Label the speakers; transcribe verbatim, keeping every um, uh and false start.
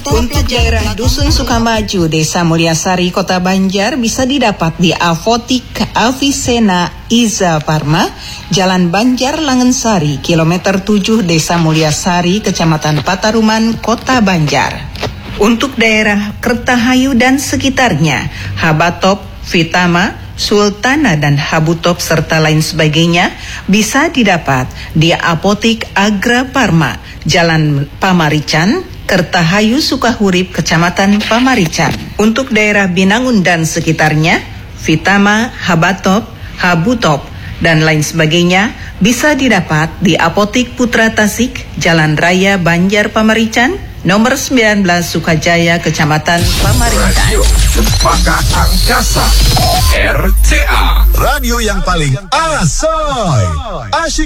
Speaker 1: Untuk daerah Dusun Sukamaju, Desa Mulyasari, Kota Banjar bisa didapat di Apotik Avicenna Iza Parma, Jalan Banjar Langensari, kilometer tujuh Desa Mulyasari, Kecamatan Pataruman, Kota Banjar. Untuk daerah Kertahayu dan sekitarnya, Habatop, Vitama, Sultana dan Habutop serta lain sebagainya bisa didapat di Apotik Agra Parma, Jalan Pamarican, Kertahayu Sukahurip, Kecamatan Pamarican. Untuk daerah Binangun dan sekitarnya, Vitama, Habatop, Habutop, dan lain sebagainya bisa didapat di Apotik Putra Tasik, Jalan Raya Banjar Pamarican, nomor sembilan belas Sukajaya, Kecamatan Pamarican.
Speaker 2: Radio Cempaka Angkasa, R C A, radio yang paling asoy. Asyik